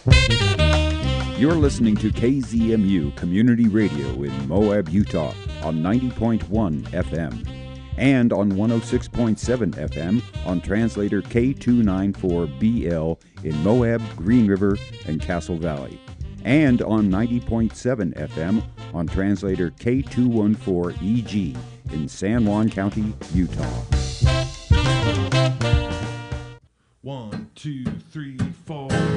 You're listening to KZMU Community Radio in Moab, Utah on 90.1 FM and on 106.7 FM on translator K294BL in Moab, Green River, and Castle Valley, and on 90.7 FM on translator K214EG in San Juan County, Utah. 1, 2, 3, 4.